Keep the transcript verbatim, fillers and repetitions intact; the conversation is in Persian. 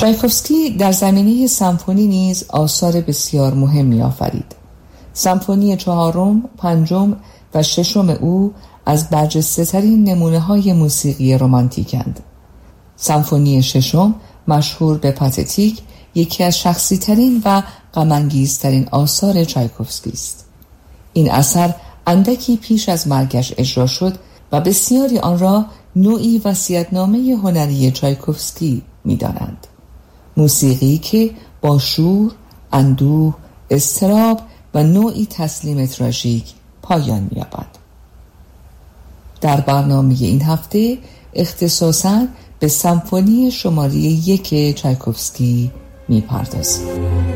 چایکوفسکی در زمینه سمفونی نیز آثار بسیار مهمی آفرید. سمفونی چهارم، پنجم و ششم او از برجسته‌ترین نمونه‌های موسیقی رمانتیکند. سمفونی ششم مشهور به پاتتیک، یکی از شخصی‌ترین و غم‌انگیزترین آثار چایکوفسکی است. این اثر اندکی پیش از مرگش اجرا شد و بسیاری آن را نوعی وصیت‌نامه هنری چایکوفسکی می‌دانند. موسیقی که با شور، اندوه، اضطراب و نوعی تسلیم تراژیک پایان می‌یابد. در برنامه این هفته اختصاصاً به سمفونی شماره یک چایکوفسکی می‌پردازیم.